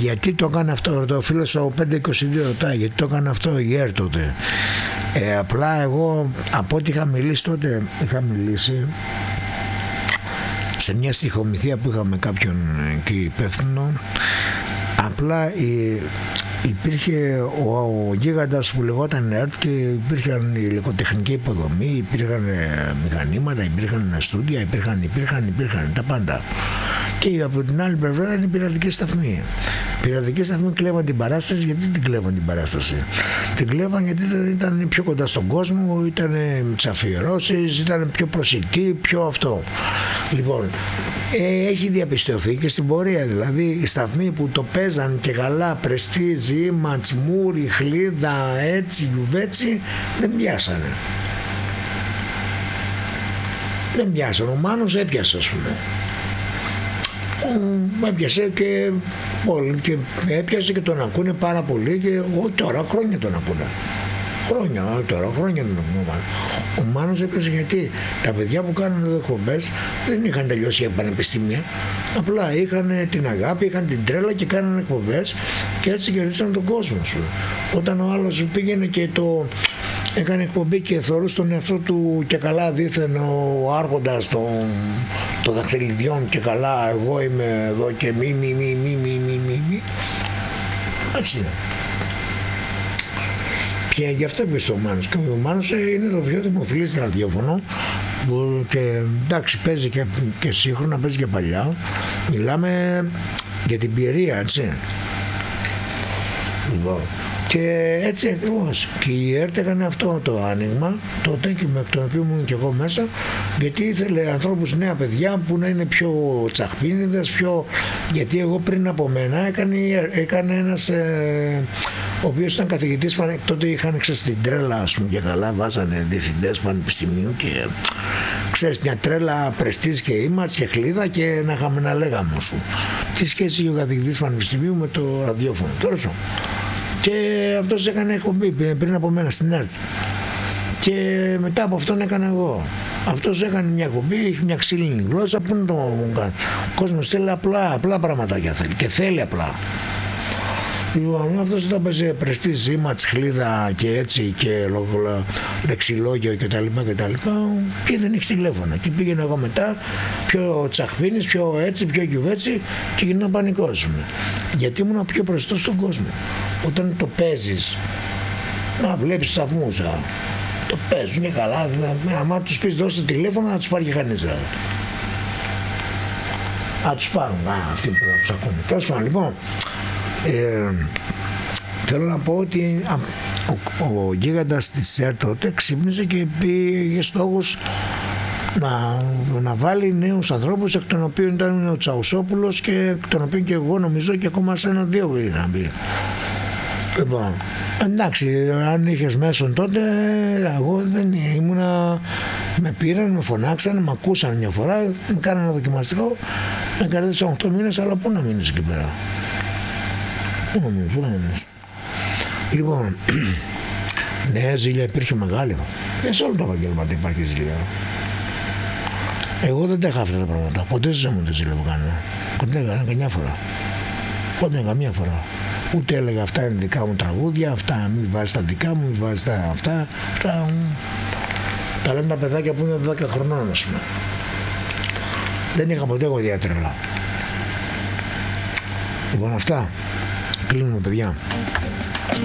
Γιατί το έκανε αυτό, το φίλος ο 522 ρωτάει, γιατί το έκανε αυτό η ΕΡ τότε. Απλά εγώ από ό,τι είχα μιλήσει τότε, είχα μιλήσει σε μια στοιχομηθεία που είχαμε κάποιον εκεί υπεύθυνο. Απλά υπήρχε ο γίγαντας που λεγόταν ΕΡΤ και υπήρχαν η υλικοτεχνική υποδομή, υπήρχαν μηχανήματα, υπήρχαν στούντια, υπήρχαν τα πάντα. Και από την άλλη πλευρά ήταν η πειρατική σταθμή. Οι πειρατικοί σταθμοί κλέβαν την παράσταση. Γιατί την κλέβαν την παράσταση? Την κλέβαν γιατί ήταν πιο κοντά στον κόσμο, ήταν με τις αφιερώσεις, ήταν πιο προσιτή, πιο αυτό. Λοιπόν, έχει διαπιστωθεί και στην πορεία, δηλαδή οι σταθμοί που το παίζαν και καλά, Πρεστίζ, Ίματς, Μούρι, Χλίδα, έτσι, Γιουβέτσι, δεν πιάσανε. Δεν πιάσανε. Ο Μάνος έπιασε, ας πούμε. Έπιασε και όλοι και έπιασε και τον ακούνε πάρα πολύ και τώρα χρόνια τον ακούνε. Χρόνια τον ακούνε. Ο Μάνος έπιασε γιατί τα παιδιά που κάνουν εδώ εκπομπές δεν είχαν τελειώσει για πανεπιστήμια. Απλά είχαν την αγάπη, είχαν την τρέλα και κάνανε εκπομπές και έτσι κερδίσαν τον κόσμο σου. Όταν ο άλλος πήγαινε και έκανε εκπομπή και θεωρούσε τον εαυτό του και καλά δήθεν ο άρχοντας των δαχτυλιδιών και καλά εγώ είμαι εδώ και μη. Έτσι είναι. Και γι' αυτό είπε ο Μάνος. Και ο Μάνος είναι το πιο δημοφιλής ραδιόφωνο και εντάξει παίζει και σύγχρονα, παίζει και παλιά. Μιλάμε για την πυρία, έτσι. Λοιπόν. Και έτσι ακριβώς. Και η ΕΡΤ έκανε αυτό το άνοιγμα τότε και με το οποίο ήμουν και εγώ μέσα, γιατί ήθελε ανθρώπους, νέα παιδιά που να είναι πιο τσαχπίνιδες, γιατί εγώ πριν από μένα έκανε ένας ο οποίος ήταν καθηγητής, τότε είχαν την τρέλα, ας πούμε, και καλά βάζανε διευθυντές πανεπιστημίου και ξέρεις μια τρέλα Πρεστίζ και Ίματς και Χλίδα και να είχαμε να λέγαμε σου. Τι σχέση είχε ο καθηγητής πανεπιστημίου με το ραδιόφωνο, τώρα σου. Και αυτός έκανε εκπομπή πριν από μένα στην ΕΡΤ. Και μετά από αυτόν έκανα εγώ. Αυτός έκανε μια εκπομπή, είχε μια ξύλινη γλώσσα, πού να το κάνει. Ο κόσμος θέλει απλά πραγματάκια θέλει και θέλει απλά. Λοιπόν, αυτός όταν παίζει Πρεστίζ, Ίματς, Χλίδα και έτσι και λεξιλόγιο και τα λοιπά και δεν έχει τηλέφωνα. Και πήγαινα εγώ μετά πιο τσαχπίνης, πιο έτσι, πιο γιουβέτσι και γινόταν πανικός. Γιατί ήμουν πιο προσιτός στον κόσμο. Όταν το παίζεις, να βλέπεις σταθμούς, το παίζουν και καλά, άμα τους πεις δώστε τηλέφωνο να τους πάρει και κανείς. Να τους πάρουν, αυτοί που θα τους ακούνε. Τέλος πάντων, λοιπόν, θέλω να πω ότι ο γίγαντας της ΕΡΤ τότε ξύπνησε και πήγε στόχους να βάλει νέους ανθρώπους, εκ των οποίων ήταν ο Τσαουσόπουλος και εκ των οποίων και εγώ νομίζω και ακόμα σε ένα-δύο είχαν μπει. Λοιπόν, εντάξει, αν είχες μέσον τότε, εγώ δεν ήμουνα, με πήραν, με φωνάξαν, με ακούσαν μια φορά, με κάνανε ένα δοκιμαστικό, με κρατήσαν 8 μήνες, αλλά πού να μείνεις εκεί πέρα. Πού να μείνεις. Λοιπόν, ναι, ζήλια υπήρχε μεγάλη. Και σε όλα τα επαγγέλματα υπάρχει ζήλια. Εγώ δεν τα είχα αυτά τα πράγματα. Ποτέ δεν μου τα ζήλια που κάνανε. Ποτέ έκανα καμιά φορά. Ποτέ καμιά φορά. Ούτε έλεγα αυτά είναι δικά μου τραγούδια, αυτά μην βάζεις τα δικά μου, μην βάζεις τα αυτά. Τα λένε τα παιδάκια που είναι 10 χρονών, ας πούμε. Δεν είχα ποτέ εγώ ιδιαίτερα. Λοιπόν, αυτά. Κλείνουμε, παιδιά.